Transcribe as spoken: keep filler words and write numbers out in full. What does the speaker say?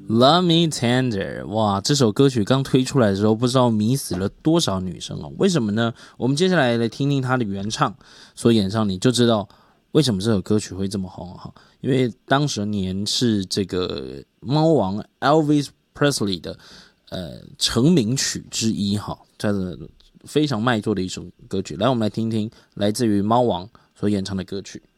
Love Me Tender，哇，这首歌曲刚推出来的时候，不知道迷死了多少女生哦。为什么呢？我们接下来来听听她的原唱所演唱，你就知道为什么这首歌曲会这么红哈。因为当时年是这个猫王 Elvis Presley 的呃成名曲之一哈，这是非常卖座的一首歌曲。来，我们来听听来自于猫王所演唱的歌曲。